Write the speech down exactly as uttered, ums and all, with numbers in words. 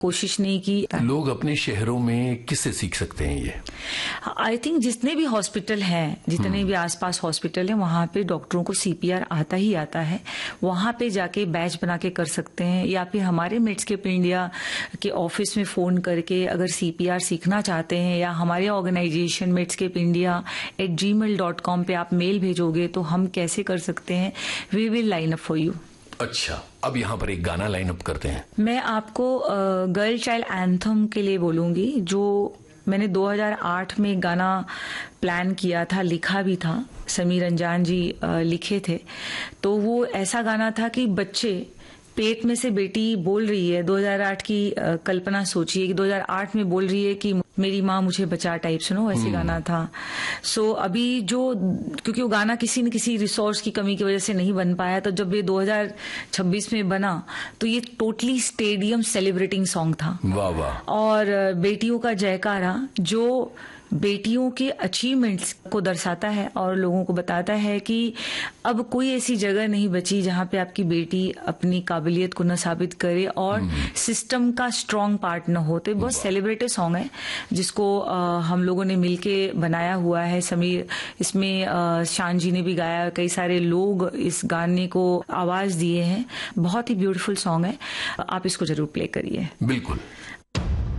कोशिश नहीं की। लोग अपने शहरों में किससे सीख सकते हैं ये? आई थिंक जितने भी हॉस्पिटल हैं, जितने भी आसपास हॉस्पिटल हैं, वहां पे डॉक्टरों को सीपीआर आता ही आता है। वहां पे जाके बैच बना के कर सकते हैं, या फिर हमारे मेड्सकेप इंडिया के ऑफिस में फोन करके अगर सीपीआर सीखना चाहते हैं, या हमारे organisation मेड्सकेप India at ji mail dot com पे आप मेल भेजोगे तो हम कैसे कर सकते हैं, we will line up for you. अच्छा, अब यहाँ पर एक गाना लाइन अप करते हैं। मैं आपको गर्ल चाइल्ड एंथम के लिए बोलूंगी, जो मैंने दो हज़ार आठ में एक गाना प्लान किया था, लिखा भी था, समीर अंजान जी लिखे थे। तो वो ऐसा गाना था कि बच्चे पेट में से बेटी बोल रही है, दो हज़ार आठ की कल्पना सोचिए कि दो हज़ार आठ में बोल रही है कि मेरी माँ मुझे बचा, टाइप सुनो, ऐसे गाना था। सो so, अभी जो, क्योंकि वो गाना किसी न किसी रिसोर्स की कमी की वजह से नहीं बन पाया, तो जब ये दो हज़ार छब्बीस में बना तो ये टोटली स्टेडियम सेलिब्रेटिंग सॉन्ग था। वाह वाह। और बेटियों का जयकारा जो बेटियों के अचीवमेंट्स को दर्शाता है और लोगों को बताता है कि अब कोई ऐसी जगह नहीं बची जहां पे आपकी बेटी अपनी काबिलियत को न साबित करे और सिस्टम का स्ट्रांग पार्ट न हो। तो बहुत सेलिब्रेटेड सॉन्ग है जिसको आ, हम लोगों ने मिलके बनाया हुआ है। समीर इसमें आ, शान जी ने भी गाया, कई सारे लोग इस गाने को आवाज दिए हैं। बहुत ही ब्यूटीफुल सॉन्ग है, आप इसको जरूर प्ले करिए। बिल्कुल।